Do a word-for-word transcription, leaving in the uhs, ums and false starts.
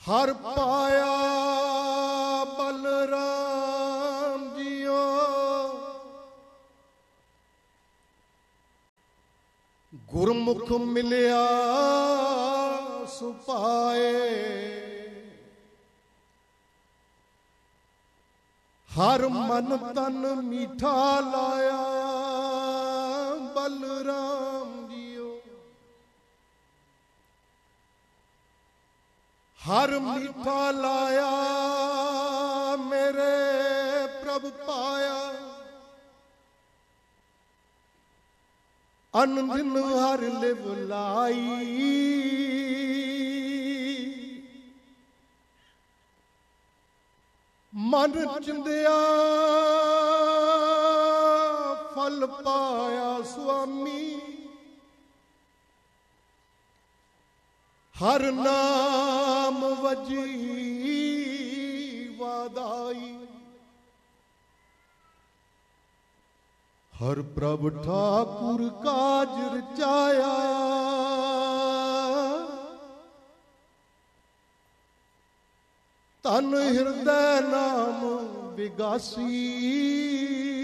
ਹਰ ਪਾਇਆ ਬਲਰਾਮ ਜੀਓ, ਗੁਰਮੁਖ ਮਿਲਿਆ ਸੁਪਾਏ। ਹਰ ਮਨ ਤਨ ਮੀਠਾ ਲਾਇਆ ਬਲਰਾਮ ਜੀਓ, ਹਰ ਮੀਠਾ ਲਾਇਆ ਮੇਰੇ ਪ੍ਰਭ ਪਾਇਆ। ਅਨ ਦਿਨ ਹਰ ਲਿਵ ਲਾਈ, ਮਨ ਚਿੰਦਿਆ ਫਲ ਪਾਇਆ ਸੁਆਮੀ। ਹਰ ਨਾਮ ਵਜੀ ਵਾਦਾਈ, ਹਰ ਪ੍ਰਭ ਠਾਕੁਰ ਕਾਜ ਰਚਾਇਆ। ਤਨ ਹਿਰਦੈ ਨਾਮ ਵਿਗਾਸੀ,